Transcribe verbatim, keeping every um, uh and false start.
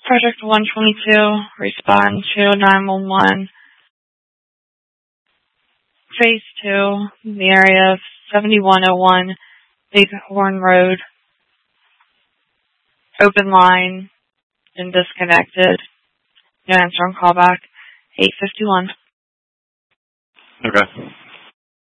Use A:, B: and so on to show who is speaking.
A: Project one twenty-two, respond to nine one one. Phase two, the area of seventy-one oh one Bighorn Road. Open line and disconnected. No answer on callback. eight fifty-one.
B: Okay.